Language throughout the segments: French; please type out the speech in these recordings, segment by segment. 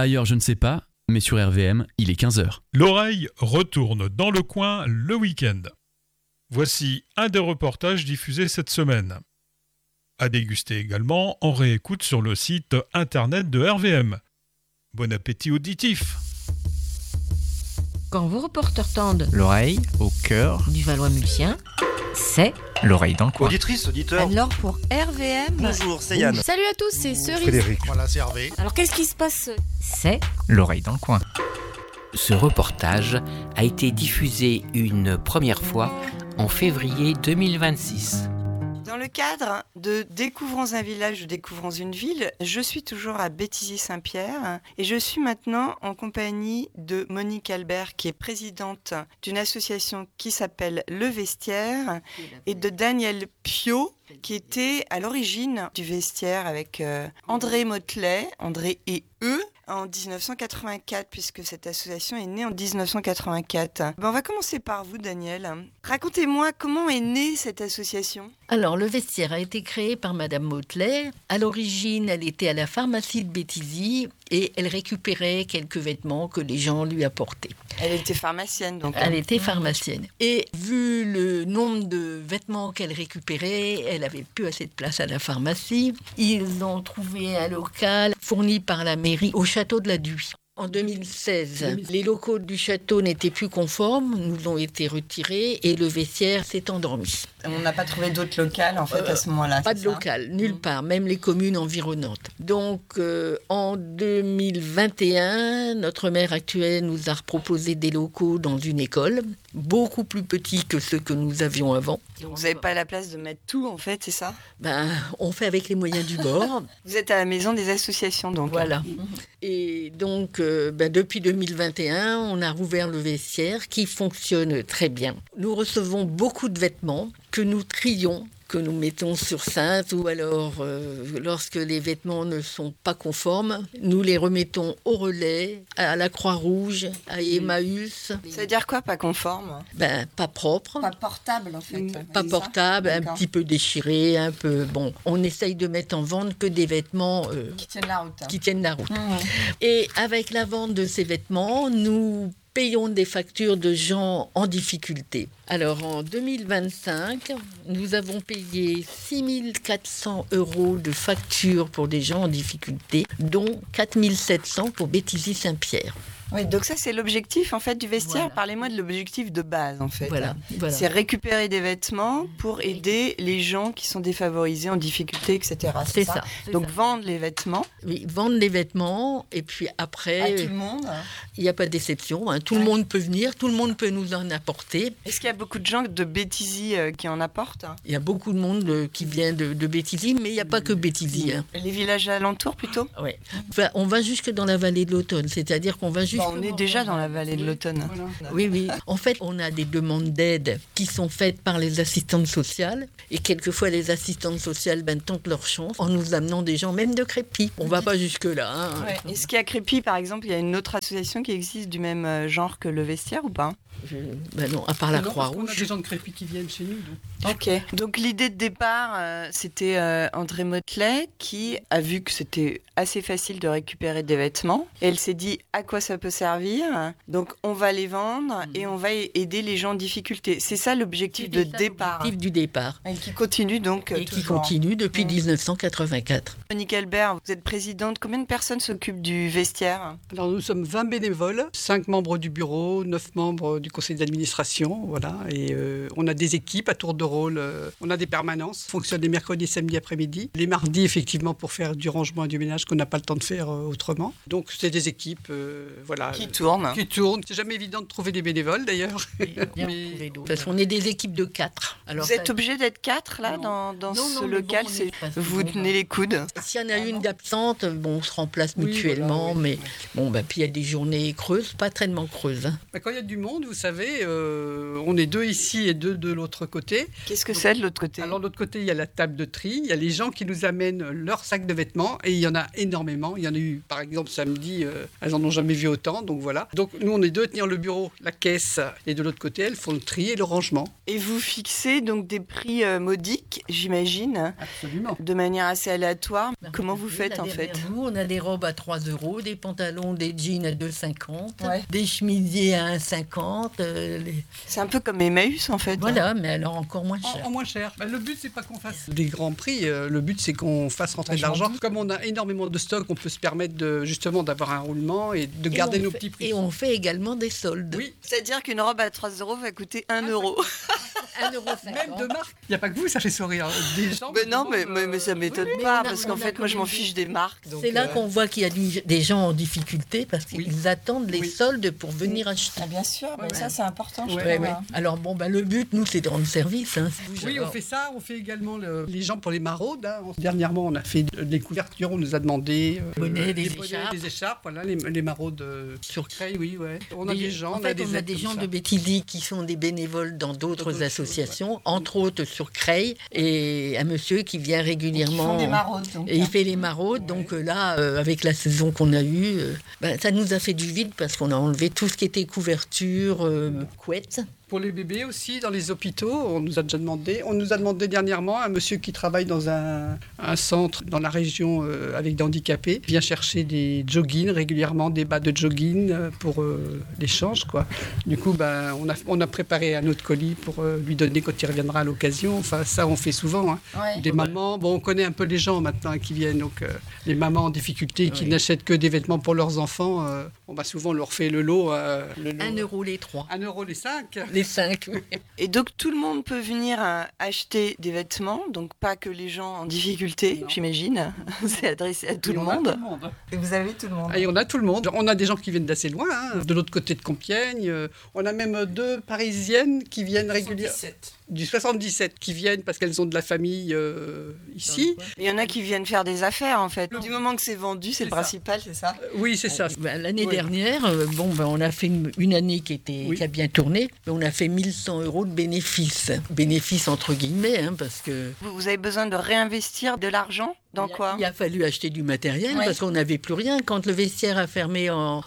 Ailleurs, je ne sais pas, mais sur RVM, il est 15h. L'oreille retourne dans le coin le week-end. Voici un des reportages diffusés cette semaine. À déguster également en réécoute sur le site internet de RVM. Bon appétit auditif. Quand vos reporters tendent l'oreille au cœur du Valois-Mulsien, c'est l'oreille dans le coin. Auditrice, auditeur. alors pour RVM. Bonjour, c'est Yann. Salut à tous, c'est Cerise. Frédéric. Voilà, c'est Hervé. Alors qu'est-ce qui se passe? C'est L'oreille dans le coin. Ce reportage a été diffusé une première fois en février 2026. Dans le cadre de Découvrons un village ou Découvrons une ville, je suis toujours à Béthisy-Saint-Pierre et je suis maintenant en compagnie de Monique Albert qui est présidente d'une association qui s'appelle Le Vestiaire et de Daniel Piot qui était à l'origine du Vestiaire avec André Motelet, André et eux, en 1984, puisque cette association est née en 1984. On va commencer par vous, Daniel. Racontez-moi comment est née cette association. Alors, le Vestiaire a été créé par Madame Motelet. À l'origine, elle était à la pharmacie de Béthisy et elle récupérait quelques vêtements que les gens lui apportaient. Elle était pharmacienne, donc. Elle était pharmacienne. Et vu le nombre de vêtements qu'elle récupérait, elle avait plus assez de place à la pharmacie. Ils ont trouvé un local fourni par la mairie au château de la Duy. En 2016, les locaux du château n'étaient plus conformes, nous ont été retirés et le vestiaire s'est endormi. On n'a pas trouvé d'autres locales en fait à ce moment-là. Pas de local, nulle part, même les communes environnantes. Donc en 2021, notre maire actuel nous a proposé des locaux dans une école, beaucoup plus petits que ceux que nous avions avant. Donc vous n'avez pas la place de mettre tout en fait, c'est ça? On fait avec les moyens du bord. Vous êtes à la maison des associations donc. Voilà. Et donc depuis 2021, on a rouvert le vestiaire qui fonctionne très bien. Nous recevons beaucoup de vêtements que nous trions, que nous mettons sur cintre ou alors lorsque les vêtements ne sont pas conformes, nous les remettons au relais, à la Croix-Rouge, à Emmaüs. Ça veut dire quoi, pas conforme? Pas propre. Pas portable en fait. Pas portable, un petit peu déchiré, un peu... Bon, on essaye de mettre en vente que des vêtements... qui tiennent la route. Qui tiennent la route. Et avec la vente de ces vêtements, nous payons des factures de gens en difficulté. Alors, en 2025, nous avons payé 6 400 € de factures pour des gens en difficulté, dont 4 700 pour Béthisy-Saint-Pierre. Oui, donc ça c'est l'objectif en fait du vestiaire. Voilà. Parlez-moi de l'objectif de base en fait. Voilà. C'est récupérer des vêtements pour aider les gens qui sont défavorisés, en difficulté, etc. C'est ça. Donc vendre les vêtements. Oui, vendre les vêtements et puis après... À tout le monde. Il n'y a pas d'exception. Tout le monde peut venir, tout le monde peut nous en apporter. Est-ce qu'il y a beaucoup de gens de Béthisy qui en apportent? Il y a beaucoup de monde qui vient de Béthisy, mais il n'y a pas que Béthisy. Les villages alentours plutôt? Oui. On va jusque dans la vallée de l'Automne, c'est-à-dire qu'on va jusque... On est déjà dans la vallée de l'Automne. Voilà. Oui. En fait, on a des demandes d'aide qui sont faites par les assistantes sociales. Et quelquefois, les assistantes sociales tentent leur chance en nous amenant des gens, même de Crépy. On ne va pas jusque-là. Ouais. Est-ce qu'à Crépy, par exemple, il y a une autre association qui existe du même genre que le vestiaire ou pas? Non, à part la Croix-Rouge. On a des gens de Crépy qui viennent chez nous. Ok. Donc l'idée de départ, c'était André Motelet qui a vu que c'était assez facile de récupérer des vêtements. Et elle s'est dit à quoi ça peut servir. Donc on va les vendre et on va aider les gens en difficulté. C'est ça l'objectif de départ. L'objectif du départ. Et qui continue donc et qui continue depuis 1984. Monique Albert, vous êtes présidente. Combien de personnes s'occupent du vestiaire? Alors nous sommes 20 bénévoles, 5 membres du bureau, 9 membres du conseil d'administration, voilà. Et on a des équipes à tour de rôle. On a des permanences. On fonctionne les mercredis et samedis après-midi. Les mardis, effectivement, pour faire du rangement et du ménage qu'on n'a pas le temps de faire autrement. Donc c'est des équipes, voilà. Qui tournent. C'est jamais évident de trouver des bénévoles d'ailleurs. Parce qu'on est des équipes de 4. Alors, vous êtes obligé d'être 4 là dans ce local? Vous tenez les coudes. S'il y en a une d'absente, on se remplace mutuellement. Mais puis il y a des journées creuses, pas tellement creuses. Quand il y a du monde, vous savez, on est 2 ici et 2 de l'autre côté. Qu'est-ce que c'est de l'autre côté? Alors de l'autre côté, il y a la table de tri, il y a les gens qui nous amènent leurs sacs de vêtements et il y en a énormément. Il y en a eu, par exemple, samedi, elles n'en ont jamais vu autant. temps, donc voilà. Donc nous, on est deux à tenir le bureau, la caisse, et de l'autre côté, elles font le tri et le rangement. Et vous fixez donc des prix modiques, j'imagine, Absolument. de manière assez aléatoire. Comment vous faites Là, en fait? derrière nous, on a des robes à 3 €, des pantalons, des jeans à 2,50 €, Ouais. des chemisiers à 1,50 €. C'est un peu comme Emmaüs en fait. Voilà, mais alors encore moins cher. En moins cher. Le but, c'est pas qu'on fasse des grands prix. Le but, c'est qu'on fasse rentrer de l'argent. Comme on a énormément de stock, on peut se permettre justement d'avoir un roulement et de garder nos petits prix. Et on fait également des soldes. Oui, C'est-à-dire qu'une robe à 3 € va coûter 1 €. 1,50 €. même de marque. Il n'y a pas que vous, ça fait sourire. Des gens Mais non, me demandent, mais ça m'étonne mais pas, on a- parce on qu'en a fait, moi je m'en connu- fiche des marques. donc, C'est là qu'on voit qu'il y a des gens en difficulté parce qu'ils Oui. attendent les Oui. soldes pour venir acheter. bien sûr, mais ça, c'est important. Ouais, ouais. Alors bon, le but, nous, c'est de rendre service. Hein. Oui, on fait ça. On fait également les gens pour les maraudes. Hein. Dernièrement, on a fait des couvertures. On nous a demandé Bonnets, des bonnets, écharpes. des écharpes. Voilà, les maraudes Sur Creil, oui, ouais. On a des gens, en fait, on a aides des comme gens ça. de Béthisy qui sont des bénévoles dans d'autres D'autres associations, entre autres sur Creil, et un monsieur qui vient régulièrement. maraudes. Donc, Et il fait les maraudes, donc là, avec la saison qu'on a eue, ça nous a fait du vide parce qu'on a enlevé tout ce qui était couverture, couette. Pour les bébés aussi, dans les hôpitaux, on nous a déjà demandé. On nous a demandé dernièrement, un monsieur qui travaille dans un centre dans la région avec des handicapés, vient chercher des joggings régulièrement, des bas de jogging pour l'échange, quoi. Du coup, on a préparé un autre colis pour lui donner quand il reviendra à l'occasion. Enfin, ça, on fait souvent. Hein. Des mamans, on connaît un peu les gens maintenant qui viennent, donc les mamans en difficulté qui n'achètent que des vêtements pour leurs enfants, souvent on leur fait le lot. 1 € les 3. 1 € les 5. Les 5, oui. Et donc tout le monde peut venir acheter des vêtements, donc pas que les gens en difficulté, Non. j'imagine. C'est adressé à tout Et le on a monde. Et vous avez tout le monde. Et on a tout le monde. On a des gens qui viennent d'assez loin, hein, de l'autre côté de Compiègne. On a même 2 Parisiennes qui viennent régulièrement. Du 77 qui viennent parce qu'elles ont de la famille ici. Il y en a qui viennent faire des affaires en fait. Non. Du moment que c'est vendu, c'est le ça. principal, c'est ça? Oui, c'est ça. L'année Oui. dernière, on a fait une année qui a bien tourné, mais on a fait 1 100 € de bénéfices. Bénéfices entre guillemets, hein, parce que Vous avez besoin de réinvestir de l'argent dans quoi? il a fallu acheter du matériel Ouais. parce qu'on n'avait plus rien. Quand le vestiaire a fermé en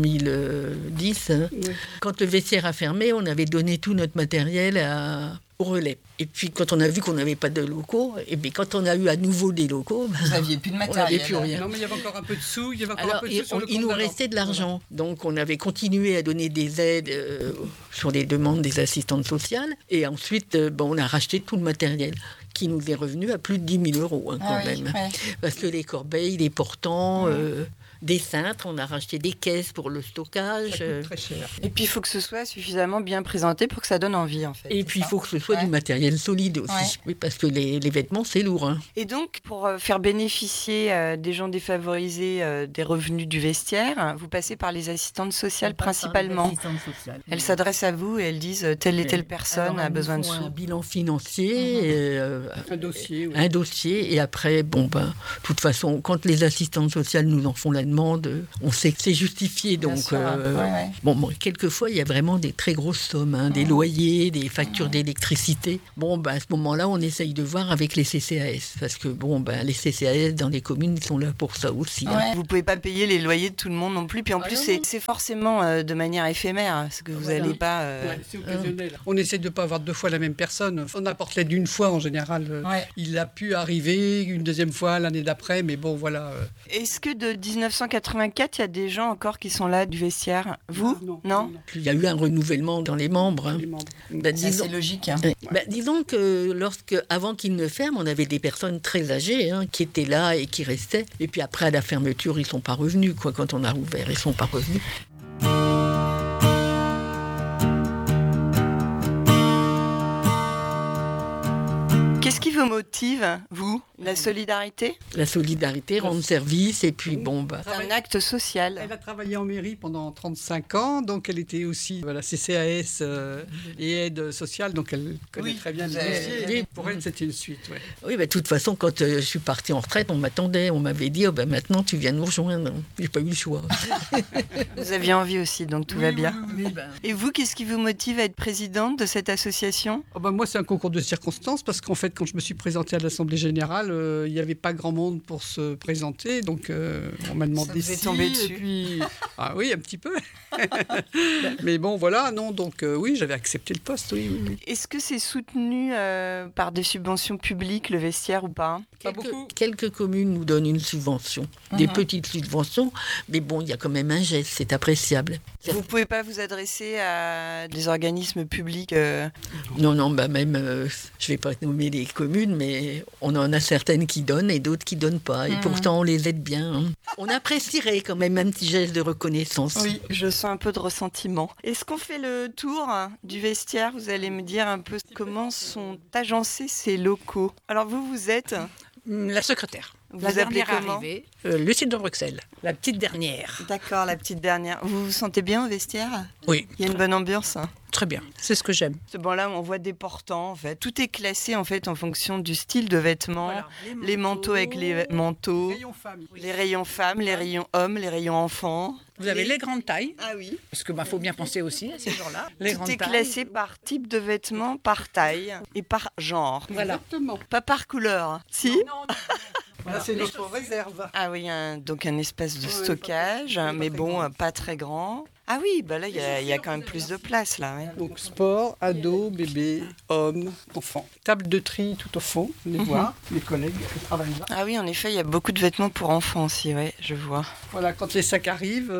2010, hein, Oui. quand le vestiaire a fermé, on avait donné tout notre matériel au relais. Et puis quand on a vu qu'on n'avait pas de locaux, et bien quand on a eu à nouveau des locaux, Vous n'aviez plus de on n'avait plus rien. Non, mais il y avait encore un peu de sous. Il y avait encore un Alors, peu de sous sur le il compte nous d'avant. restait de l'argent. Donc, on avait continué à donner des aides sur les demandes des assistantes sociales. Et ensuite, on a racheté tout le matériel qui nous est revenu à plus de 10 000 € quand même. Parce que les corbeilles, les portants, des cintres, on a racheté des caisses pour le stockage. Ça coûte très cher. Et puis il faut que ce soit suffisamment bien présenté pour que ça donne envie en fait. Et c'est puis, il ça faut que ce soit Ouais. du matériel solide aussi. Ouais. Oui, parce que les vêtements, c'est lourd. Hein. Et donc, pour faire bénéficier des gens défavorisés des revenus du vestiaire, vous passez par les assistantes sociales principalement. Elles s'adressent à vous et elles disent telle et telle personne Alors, a elles besoin de nous font sous. un bilan financier, Un dossier, oui. un dossier, et après, de toute façon, quand les assistantes sociales nous en font la demande, on sait que c'est justifié. Bien Donc, sûr, ouais. quelquefois, il y a vraiment des très grosses sommes, hein, des loyers, des factures d'électricité. À ce moment-là, on essaye de voir avec les CCAS, parce que les CCAS dans les communes, ils sont là pour ça aussi. Hein. Vous pouvez pas payer les loyers de tout le monde non plus. Puis en plus, non, c'est forcément de manière éphémère, parce que vous Voilà. n'allez pas. Ouais, c'est occasionnel. On essaie de ne pas avoir 2 fois la même personne. On apporte l'aide d'une fois en général. Ouais. Il a pu arriver une deuxième fois l'année d'après, mais bon, voilà. Est-ce que de 1984, il y a des gens encore qui sont là du vestiaire? Vous? Non. Il y a eu un renouvellement dans les membres. Hein. Les membres. Disons, logique. Hein. disons que avant qu'ils ne ferment, on avait des personnes très âgées qui étaient là et qui restaient. Et puis après, à la fermeture, ils ne sont pas revenus. Quand on a rouvert, ils ne sont pas revenus. Qu'est-ce qui vous motive, vous? La solidarité? La solidarité, rendre service, et puis C'est un acte social. Elle a travaillé en mairie pendant 35 ans, donc elle était aussi la CCAS et aide sociale, donc elle connaît Oui, très bien le vous avez- dossier. oui. Pour elle, c'était une suite. Ouais. Oui, de toute façon, quand je suis partie en retraite, on m'attendait. On m'avait dit, maintenant, tu viens nous rejoindre. J'ai pas eu le choix. Vous aviez envie aussi, donc tout va bien. Oui, Et vous, qu'est-ce qui vous motive à être présidente de cette association? Moi, c'est un concours de circonstances, parce qu'en fait, quand je me suis suis présenté à l'Assemblée Générale, il n'y avait pas grand monde pour se présenter, donc on m'a demandé Ça vous est tombé dessus. Et puis... Ah oui, un petit peu. Mais bon, voilà, non, donc oui, j'avais accepté le poste, oui. Est-ce que c'est soutenu par des subventions publiques, le vestiaire, ou pas? Pas beaucoup. Quelques communes nous donnent une subvention, des petites subventions, mais bon, il y a quand même un geste, c'est appréciable. Vous ne pouvez pas vous adresser à des organismes publics Non, même, je vais pas nommer les communes, mais on en a certaines qui donnent et d'autres qui donnent pas, et pourtant on les aide bien. Hein. On apprécierait quand même un petit geste de reconnaissance. Oui, je sens un peu de ressentiment. Est-ce qu'on fait le tour du vestiaire? Vous allez me dire un peu comment sont agencés ces locaux. Alors vous êtes... La secrétaire. Vous La appelez dernière comment? arrivée, Lucie de Bruxelles, la petite dernière. D'accord, la petite dernière. Vous vous sentez bien au vestiaire? Oui. Il y a une bonne ambiance. Très bien, c'est ce que j'aime. Bon, là, on voit des portants, en fait. Tout est classé, en fait, en fonction du style de vêtements. Voilà, les manteaux avec les manteaux, rayons femmes. les rayons femmes, les rayons hommes, les rayons enfants. Vous avez les grandes tailles, Ah oui. parce que faut bien penser aussi à ces jours-là. Les Tout grandes est tailles. classé par type de vêtements, par taille et par genre. Voilà. Exactement. Pas par couleur. Si? Voilà, c'est notre réserve. Ah oui, donc un espace de Ouais, stockage, pas mais très bon, grand. pas très grand. Ah oui, bah là, il y a quand même plus de place, là. Ouais. Donc sport, ado, bébé, homme, enfant. Table de tri tout au fond, les voir, les collègues qui travaillent là. Ah oui, en effet, il y a beaucoup de vêtements pour enfants aussi, ouais, je vois. Voilà, quand les sacs arrivent,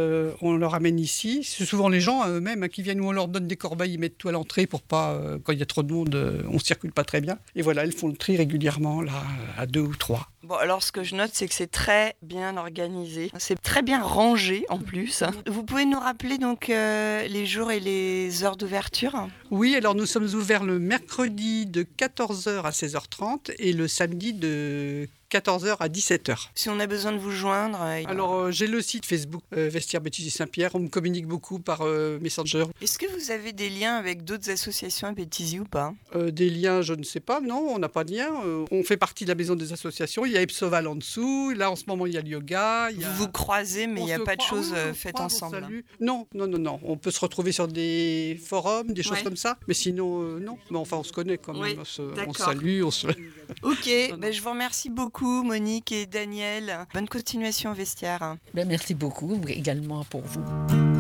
on leur amène ici. C'est souvent les gens eux-mêmes qui viennent où on leur donne des corbeilles, ils mettent tout à l'entrée pour pas, quand il y a trop de monde, on circule pas très bien. Et voilà, ils font le tri régulièrement, là, à 2 ou 3. Bon, alors ce que je note, c'est que c'est très bien organisé. C'est très bien rangé en plus. Vous pouvez nous rappeler donc les jours et les heures d'ouverture? Oui, alors nous sommes ouverts le mercredi de 14h à 16h30 et le samedi de 14h à 17h. Si on a besoin de vous joindre... Alors, j'ai le site Facebook Vestiaire Béthisy Saint-Pierre. On me communique beaucoup par Messenger. Est-ce que vous avez des liens avec d'autres associations à Béthisy ou pas? Des liens, je ne sais pas. Non, on n'a pas de lien. On fait partie de la maison des associations. Il y a Epsoval en dessous. Là, en ce moment, il y a le yoga. Vous vous croisez, mais il n'y a pas de choses on faites croise, on ensemble. salue. Non. On peut se retrouver sur des forums, des choses Ouais. comme ça. Mais sinon, non. Mais enfin, on se connaît quand même. Oui, On se d'accord. salue. Ok, je vous remercie beaucoup, Monique et Daniel. Bonne continuation au vestiaire. Merci beaucoup également pour vous.